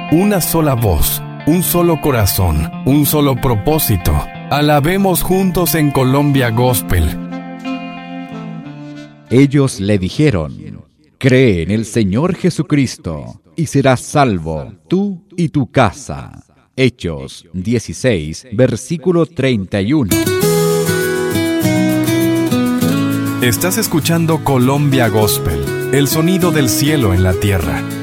una sola voz, un solo corazón, un solo propósito. Alabemos juntos en Colombia Gospel. Ellos le dijeron: cree en el Señor Jesucristo y serás salvo, tú y tu casa. Hechos 16, versículo 31. Estás escuchando Colombia Gospel, el sonido del cielo en la tierra.